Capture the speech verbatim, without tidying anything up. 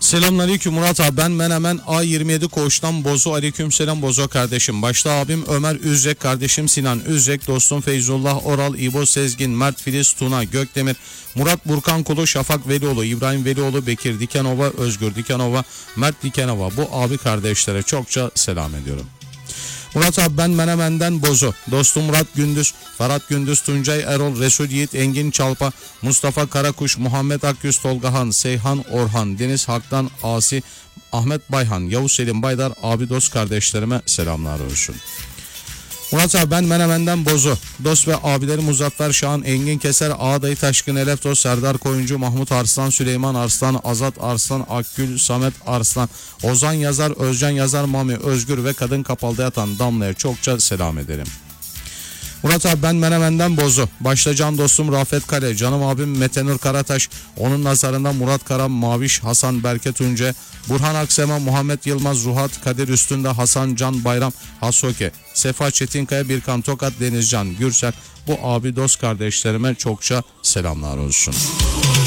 Selamünaleyküm Murat abi, ben Menemen A yirmi yedi Koğuş'tan Bozo. Aleykümselam Bozo kardeşim. Başta abim Ömer Üzrek, kardeşim Sinan Üzrek, dostum Feyzullah Oral, İbo Sezgin, Mert Filiz Tuna Gökdemir, Murat Burkan Kulu, Şafak Velioğlu, İbrahim Velioğlu, Bekir Dikenova, Özgür Dikenova, Mert Dikenova, bu abi kardeşlere çokça selam ediyorum. Murat abi, ben Menemen'den Bozo. Dostum Murat Gündüz, Ferhat Gündüz, Tuncay Erol, Resul Yiğit, Engin Çalpa, Mustafa Karakuş, Muhammed Akyüz, Tolgahan, Seyhan Orhan, Deniz Hak'tan Asi, Ahmet Bayhan, Yavuz Selim Baydar, abi dost kardeşlerime selamlar olsun. Murat abi, ben Menemen'den Bozo. Dost ve abilerim Muzaffer Şahan, Engin Keser, Ağdayı Taşkın, Eleftos, Serdar Koyuncu, Mahmut Arslan, Süleyman Arslan, Azat Arslan, Akgül, Samet Arslan, Ozan Yazar, Özcan Yazar, Mami Özgür ve kadın kapalıda yatan Damla'ya çokça selam ederim. Murat abi, ben Menemen'den Bozo. Başta can dostum Rafet Kale, canım abim Metenur Karataş, onun nazarında Murat Kara, Maviş, Hasan Berke Tunce, Burhan Aksema, Muhammed Yılmaz, Ruhat Kadir Üstünde, Hasan Can Bayram, Hasoke, Sefa Çetinkaya, Birkan Tokat, Denizcan Gürsel, bu abi dost kardeşlerime çokça selamlar olsun.